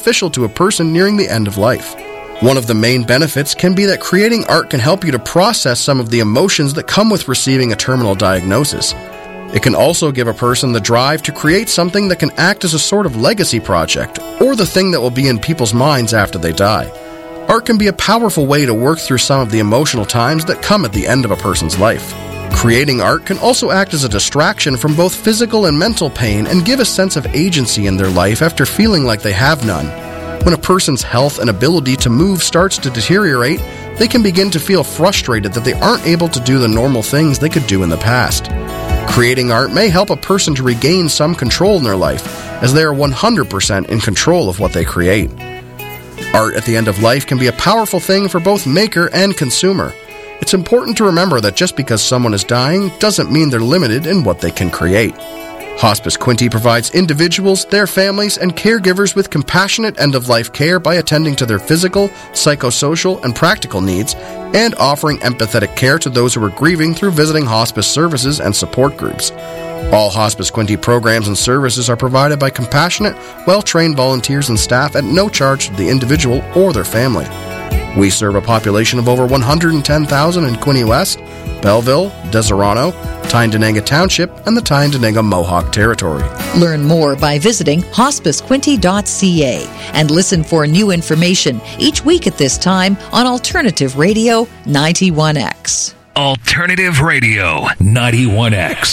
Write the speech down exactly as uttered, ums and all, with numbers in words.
beneficial to a person nearing the end of life. One of the main benefits can be that creating art can help you to process some of the emotions that come with receiving a terminal diagnosis. It can also give a person the drive to create something that can act as a sort of legacy project, or the thing that will be in people's minds after they die. Art can be a powerful way to work through some of the emotional times that come at the end of a person's life. Creating art can also act as a distraction from both physical and mental pain and give a sense of agency in their life after feeling like they have none. When a person's health and ability to move starts to deteriorate, they can begin to feel frustrated that they aren't able to do the normal things they could do in the past. Creating art may help a person to regain some control in their life, as they are one hundred percent in control of what they create. Art at the end of life can be a powerful thing for both maker and consumer. It's important to remember that just because someone is dying doesn't mean they're limited in what they can create. Hospice Quinte provides individuals, their families, and caregivers with compassionate end-of-life care by attending to their physical, psychosocial, and practical needs, and offering empathetic care to those who are grieving through visiting hospice services and support groups. All Hospice Quinte programs and services are provided by compassionate, well-trained volunteers and staff at no charge to the individual or their family. We serve a population of over one hundred ten thousand in Quinte West, Belleville, Deserano, Tyndonega Township, and the Tyndonega Mohawk Territory. Learn more by visiting hospice quinte dot c a and listen for new information each week at this time on Alternative Radio ninety-one X. Alternative Radio ninety-one X.